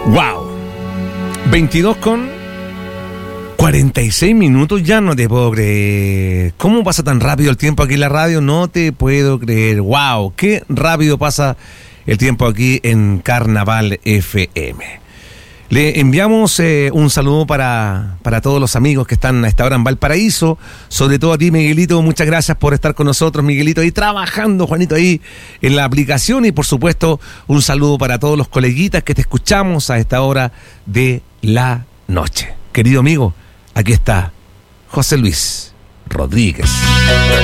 Wow. 22:46, ya no te puedo creer. ¿Cómo pasa tan rápido el tiempo aquí en la radio? No te puedo creer. Wow, qué rápido pasa el tiempo aquí en Carnaval FM. Le enviamos un saludo para todos los amigos que están a esta hora en Valparaíso, sobre todo a ti, Miguelito, muchas gracias por estar con nosotros, Miguelito, ahí trabajando, Juanito, ahí en la aplicación, y por supuesto un saludo para todos los coleguitas que te escuchamos a esta hora de la noche. Querido amigo, aquí está José Luis Rodríguez.